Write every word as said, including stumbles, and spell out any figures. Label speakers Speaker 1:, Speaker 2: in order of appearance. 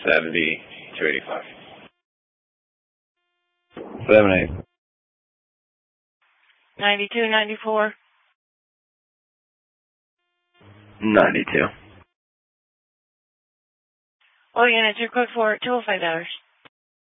Speaker 1: seventy, two eighty-five.
Speaker 2: seven eight.
Speaker 3: ninety-two, ninety-four.
Speaker 1: ninety-two.
Speaker 3: All units are code for two oh five dollars.